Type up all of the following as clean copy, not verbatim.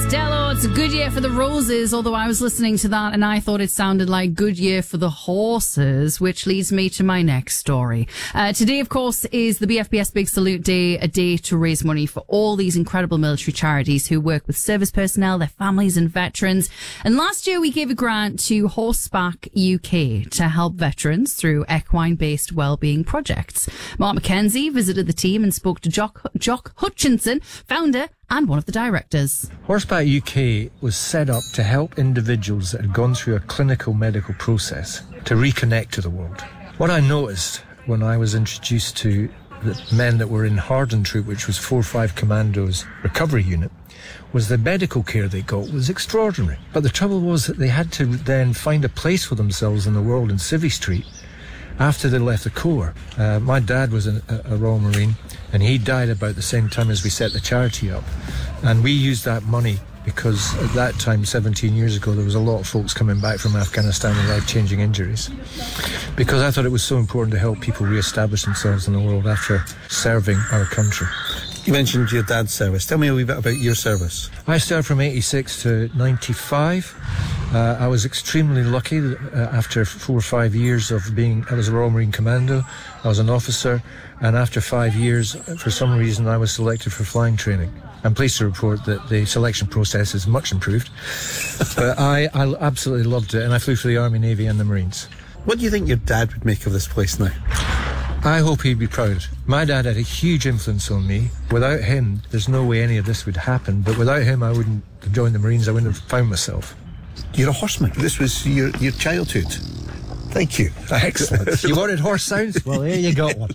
Costello, it's a good year for the roses, although I was listening to that and I thought it sounded like good year for the horses, which leads me to my next story. Today, of course, is the BFBS Big Salute Day, a day to raise money for all these incredible military charities who work with service personnel, their families and veterans. And last year we gave a grant to Horseback UK to help veterans through equine-based wellbeing projects. Mark McKenzie visited the team and spoke to Jock Hutchinson, founder and one of the directors. Horseback UK was set up to help individuals that had gone through a clinical medical process to reconnect to the world. What I noticed when I was introduced to the men that were in Harden Troop, which was 4-5 Commandos recovery unit, was the medical care they got was extraordinary. But the trouble was that they had to then find a place for themselves in the world in Civvy Street after they left the Corps. My dad was a Royal Marine, and he died about the same time as we set the charity up. And we used that money because at that time, 17 years ago, there was a lot of folks coming back from Afghanistan with life-changing injuries. Because I thought it was so important to help people re-establish themselves in the world after serving our country. You mentioned your dad's service. Tell me a wee bit about your service. I served from 86 to 95. I was extremely lucky after 4 or 5 years of being, I was a Royal Marine Commando, I was an officer, and after 5 years, for some reason, I was selected for flying training. I'm pleased to report that the selection process is much improved, but I absolutely loved it, and I flew for the Army, Navy and the Marines. What do you think your dad would make of this place now? I hope he'd be proud. My dad had a huge influence on me. Without him, there's no way any of this would happen, but without him, I wouldn't have joined the Marines, I wouldn't have found myself. You're a horseman. This was your childhood. Tthank you. Excellent. You wanted horse sounds? Well, there you got one.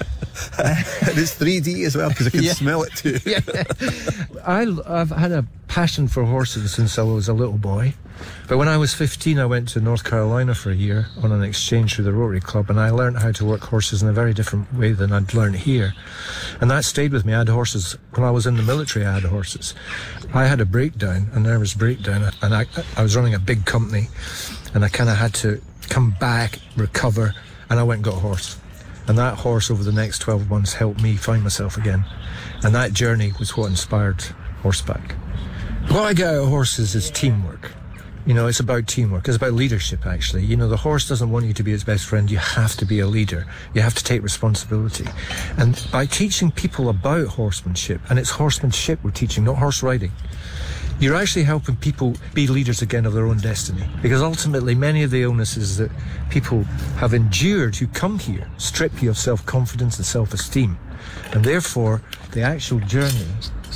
And it's 3D as well, because I can smell it too. Yeah. I've had a passion for horses since I was a little boy. But when I was 15, I went to North Carolina for a year on an exchange through the Rotary Club, and I learned how to work horses in a very different way than I'd learned here. And that stayed with me. I had horses. When I was in the military, I had horses. I had a breakdown, a nervous breakdown, and I was running a big company, and I kind of had to come back, recover, and I went and got a horse. And that horse over the next 12 months helped me find myself again. And that journey was what inspired Horseback. What I get out of horses is teamwork. You know, it's about teamwork. It's about leadership, actually. You know, the horse doesn't want you to be its best friend. You have to be a leader. You have to take responsibility. And by teaching people about horsemanship, and it's horsemanship we're teaching, not horse riding, you're actually helping people be leaders again of their own destiny. Because ultimately, many of the illnesses that people have endured who come here strip you of self-confidence and self-esteem. And therefore, the actual journey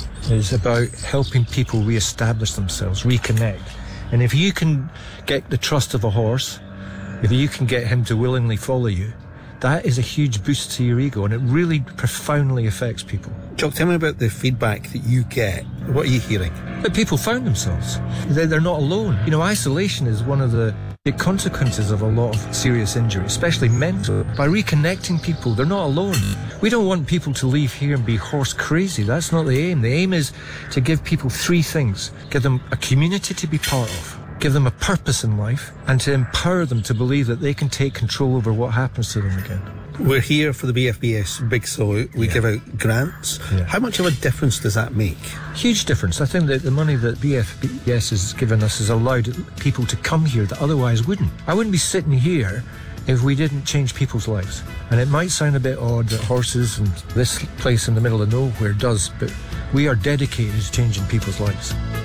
is about helping people re-establish themselves, reconnect. And if you can get the trust of a horse, if you can get him to willingly follow you, that is a huge boost to your ego, and it really profoundly affects people. Jock, tell me about the feedback that you get. What are you hearing? That people found themselves. They're not alone. You know, isolation is one of the consequences of a lot of serious injury, especially mental. By reconnecting people, they're not alone. We don't want people to leave here and be horse crazy. That's not the aim. The aim is to give people 3 things. Give them a community to be part of, give them a purpose in life, and to empower them to believe that they can take control over what happens to them again. We're here for the BFBS Big Salute. We give out grants. Yeah. How much of a difference does that make? Huge difference. I think that the money that BFBS has given us has allowed people to come here that otherwise wouldn't. I wouldn't be sitting here if we didn't change people's lives. And it might sound a bit odd that horses and this place in the middle of nowhere does, but we are dedicated to changing people's lives.